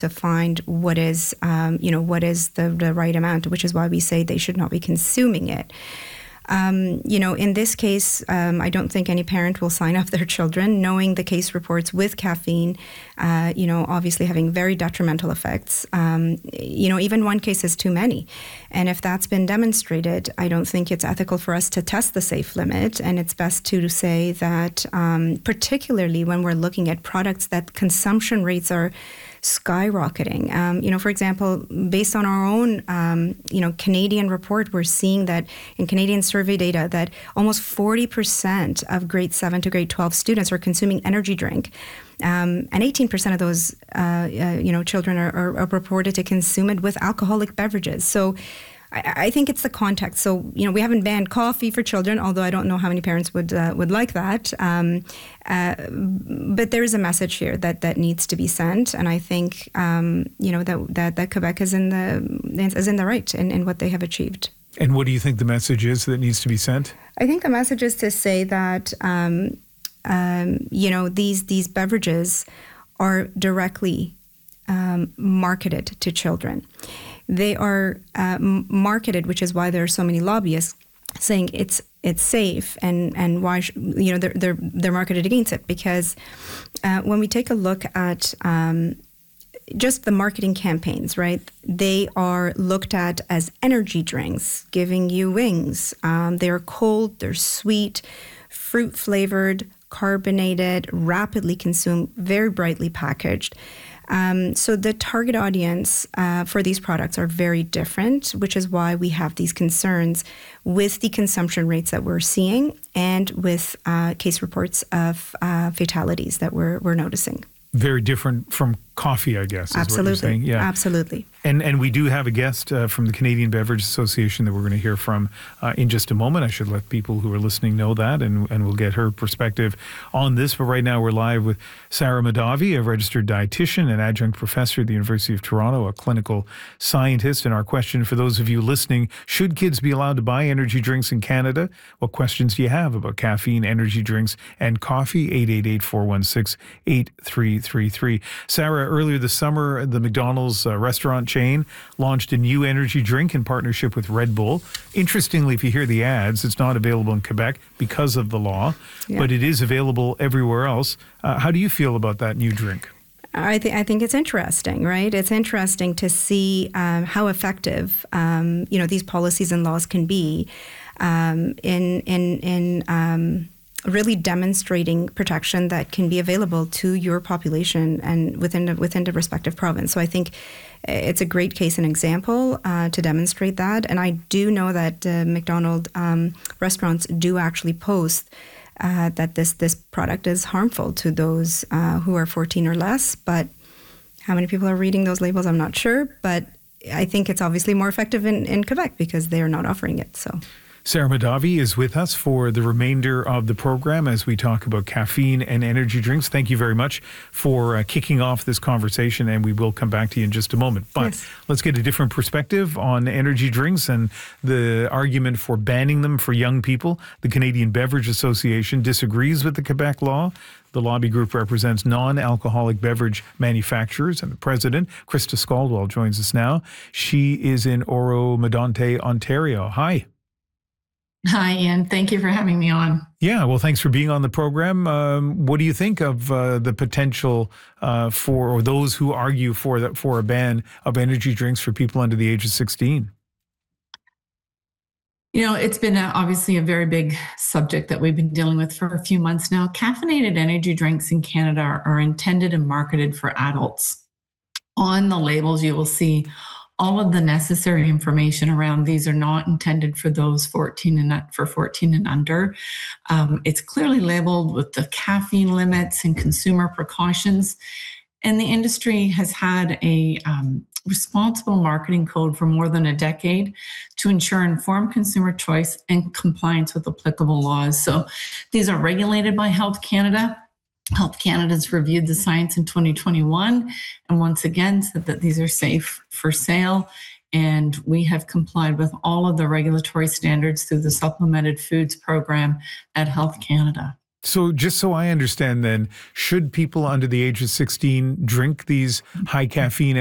to find what is, what is the right amount, which is why we say they should not be consuming it. In this case, I don't think any parent will sign up their children knowing the case reports with caffeine, obviously having very detrimental effects. Even one case is too many. And if that's been demonstrated, I don't think it's ethical for us to test the safe limit. And it's best to say that, particularly when we're looking at products that consumption rates are skyrocketing. For example, based on our own, Canadian report, we're seeing that in Canadian survey data that almost 40% of grade 7 to grade 12 students are consuming energy drink. And 18% of those, children are reported to consume it with alcoholic beverages. So I think it's the context. So, we haven't banned coffee for children, although I don't know how many parents would like that. But there is a message here that needs to be sent, and I think that Quebec is in the right in what they have achieved. And what do you think the message is that needs to be sent? I think the message is to say that these beverages are directly marketed to children. They are marketed, which is why there are so many lobbyists saying it's safe, and why they're marketed against it. Because when we take a look at just the marketing campaigns, right, they are looked at as energy drinks, giving you wings. They're cold, they're sweet, fruit flavored, carbonated, rapidly consumed, very brightly packaged. So the target audience for these products are very different, which is why we have these concerns with the consumption rates that we're seeing and with case reports of fatalities that we're noticing. Very different from coffee, I guess, is Absolutely. What you're saying. Yeah. Absolutely. And we do have a guest from the Canadian Beverage Association that we're going to hear from in just a moment. I should let people who are listening know that, and we'll get her perspective on this. But right now we're live with Sarah Mahdavi, a registered dietitian and adjunct professor at the University of Toronto, a clinical scientist. And our question for those of you listening, should kids be allowed to buy energy drinks in Canada? What questions do you have about caffeine, energy drinks, and coffee? 888-416-8333. Sarah, earlier this summer, the McDonald's restaurant chain launched a new energy drink in partnership with Red Bull. Interestingly, if you hear the ads, it's not available in Quebec because of the law, but it is available everywhere else. How do you feel about that new drink? I think it's interesting, right? It's interesting to see how effective these policies and laws can be in really demonstrating protection that can be available to your population and within the respective province. So I think it's a great case and example to demonstrate that. And I do know that McDonald's restaurants do actually post that this product is harmful to those who are 14 or less. But how many people are reading those labels, I'm not sure. But I think it's obviously more effective in Quebec because they are not offering it. So. Sarah Mahdavi is with us for the remainder of the program as we talk about caffeine and energy drinks. Thank you very much for kicking off this conversation, and we will come back to you in just a moment. But let's get a different perspective on energy drinks and the argument for banning them for young people. The Canadian Beverage Association disagrees with the Quebec law. The lobby group represents non-alcoholic beverage manufacturers, and the president, Krista Scaldwell, joins us now. She is in Oro-Medonte, Ontario. Hi. Hi, Ian. Thank you for having me on. Yeah, well, thanks for being on the program. What do you think of the potential for those who argue for a ban of energy drinks for people under the age of 16? It's been obviously a very big subject that we've been dealing with for a few months now. Caffeinated energy drinks in Canada are intended and marketed for adults. On the labels, you will see all of the necessary information around these are not intended for those 14 and under. It's clearly labeled with the caffeine limits and consumer precautions. And the industry has had a responsible marketing code for more than a decade to ensure informed consumer choice and compliance with applicable laws. So these are regulated by Health Canada. Health Canada's reviewed the science in 2021 and once again said that these are safe for sale. And we have complied with all of the regulatory standards through the Supplemented Foods Program at Health Canada. So just so I understand then, should people under the age of 16 drink these high caffeine